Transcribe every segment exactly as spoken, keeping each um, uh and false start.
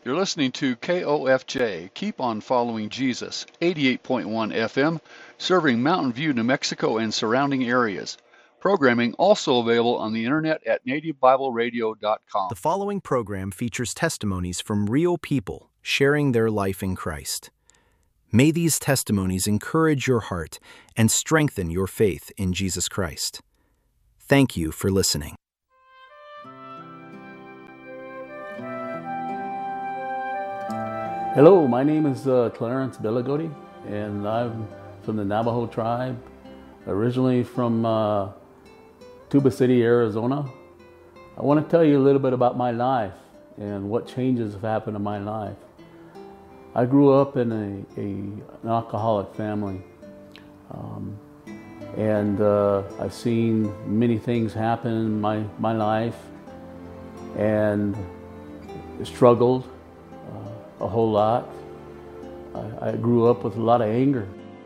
You're listening to K O F J, Keep on Following Jesus, eighty-eight point one F M, serving Mountain View, New Mexico and surrounding areas. Programming also available on the internet at native bible radio dot com. The following program features testimonies from real people sharing their life in Christ. May these testimonies encourage your heart and strengthen your faith in Jesus Christ. Thank you for listening. Hello, my name is uh, Clarence Belagodi, and I'm from the Navajo tribe, originally from uh, Tuba City, Arizona. I want to tell you a little bit about my life and what changes have happened in my life. I grew up in a, a, an alcoholic family, um, and uh, I've seen many things happen in my, my life, and struggled a whole lot. I, I grew up with a lot of anger.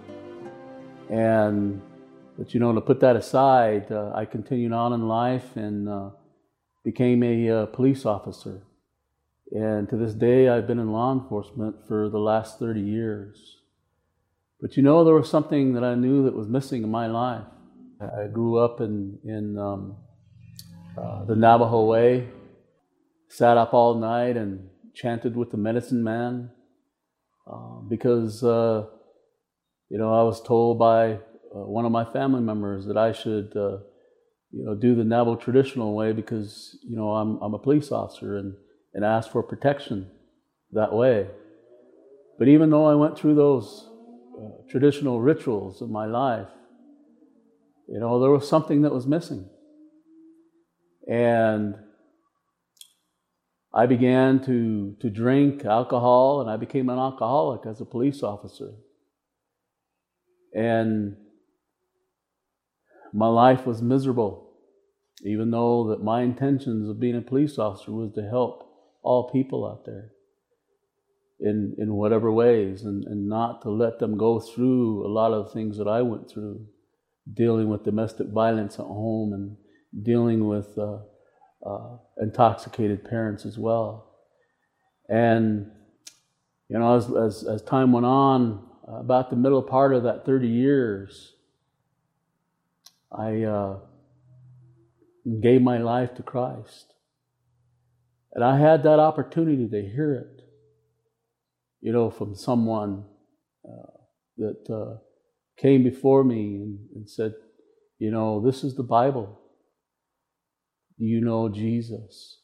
And, but you know, to put that aside, uh, I continued on in life and uh, became a uh, police officer. And to this day, I've been in law enforcement for the last thirty years. But you know, there was something that I knew that was missing in my life. I grew up in, in um, uh, the Navajo way, sat up all night and chanted with the medicine man uh, because, uh, you know, I was told by uh, one of my family members that I should, uh, you know, do the Navajo traditional way because, you know, I'm, I'm a police officer and, and ask for protection that way. But even though I went through those uh, traditional rituals in my life, you know, there was something that was missing. And I began to, to drink alcohol, and I became an alcoholic as a police officer. And my life was miserable, even though that my intentions of being a police officer was to help all people out there in, in whatever ways, and, and not to let them go through a lot of things that I went through, dealing with domestic violence at home and dealing with uh, Uh, intoxicated parents as well. And, you know, as, as, as time went on, uh, about the middle part of that thirty years, I uh, gave my life to Christ. And I had that opportunity to hear it, you know, from someone uh, that uh, came before me and, and said, you know, this is the Bible. Do you know Jesus?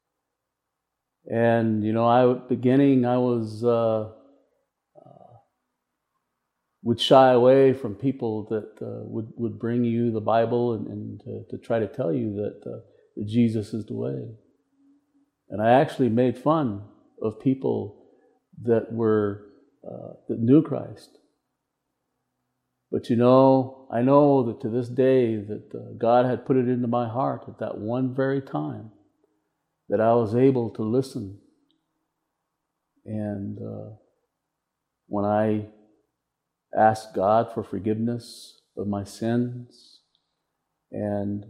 And, you know, I, at the beginning, I was, uh, uh, would shy away from people that uh, would, would bring you the Bible and, and to, to try to tell you that, uh, that Jesus is the way. And I actually made fun of people that were, uh, that knew Christ. But you know, I know that to this day that uh, God had put it into my heart at that one very time that I was able to listen. And uh, when I asked God for forgiveness of my sins, and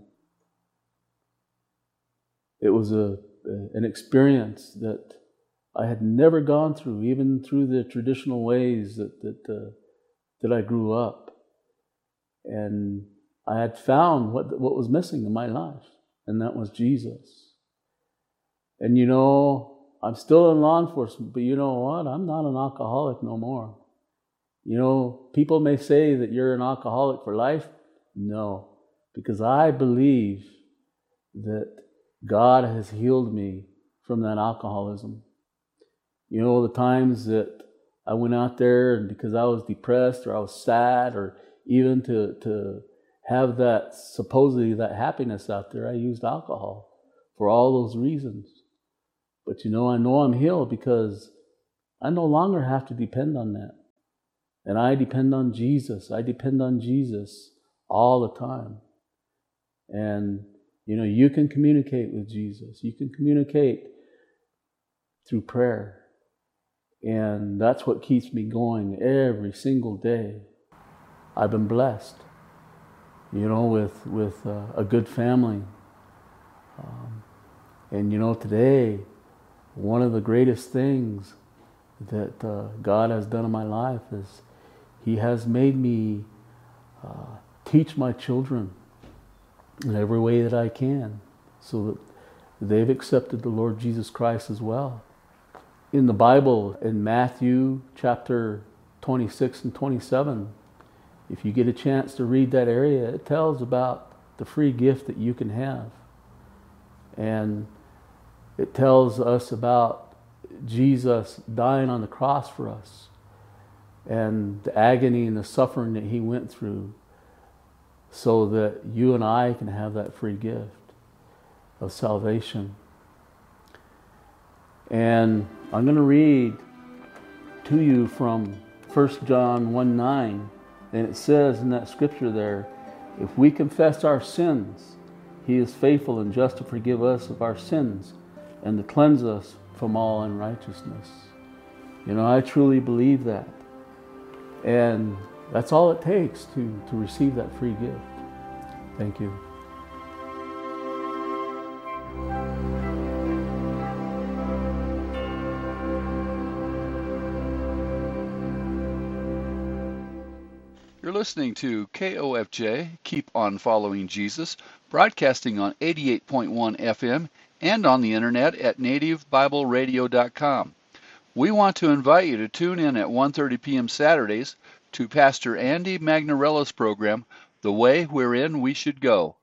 it was a, an experience that I had never gone through, even through the traditional ways that, that, uh, that I grew up. And I had found what what was missing in my life, and that was Jesus. And you know, I'm still in law enforcement, but you know what? I'm not an alcoholic no more. You know, people may say that you're an alcoholic for life. No, because I believe that God has healed me from that alcoholism. You know, the times that I went out there and because I was depressed or I was sad or even to, to have that, supposedly that happiness out there, I used alcohol for all those reasons. But you know, I know I'm healed because I no longer have to depend on that. And I depend on Jesus. I depend on Jesus all the time. And, you know, you can communicate with Jesus. You can communicate through prayer. And that's what keeps me going every single day. I've been blessed, you know, with, with uh, a good family. Um, and, you know, today one of the greatest things that uh, God has done in my life is He has made me uh, teach my children in every way that I can, so that they've accepted the Lord Jesus Christ as well. In the Bible, in Matthew chapter twenty-six and twenty-seven, if you get a chance to read that area, it tells about the free gift that you can have. And it tells us about Jesus dying on the cross for us and the agony and the suffering that He went through so that you and I can have that free gift of salvation. And I'm going to read to you from First John one nine, and it says in that scripture there, if we confess our sins, He is faithful and just to forgive us of our sins and to cleanse us from all unrighteousness. You know, I truly believe that. And that's all it takes to, to receive that free gift. Thank you. You're listening to K O F J, Keep on Following Jesus, broadcasting on eighty-eight point one F M and on the internet at native bible radio dot com. We want to invite you to tune in at one thirty p.m. Saturdays to Pastor Andy Magnarella's program, The Way Wherein We Should Go.